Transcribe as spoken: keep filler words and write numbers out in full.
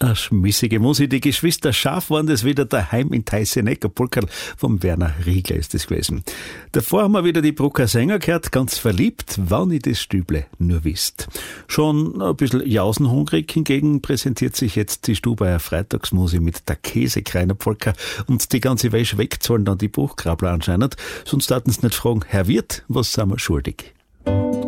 Eine schmissige Musik, die Geschwister Scharf waren das wieder daheim in Teisenecker Polkerl vom Werner Riegler ist das gewesen. Davor haben wir wieder die Brucker Sänger gehört, ganz verliebt, wann ich das Stüble nur wisst. Schon ein bisschen jausenhungrig hingegen präsentiert sich jetzt die Stubaier Freitagsmusik mit der Käsekreiner Polka und die ganze Wäsche wegzahlen dann die Buchgrabler anscheinend, sonst taten sie nicht fragen, Herr Wirt, was sind wir schuldig?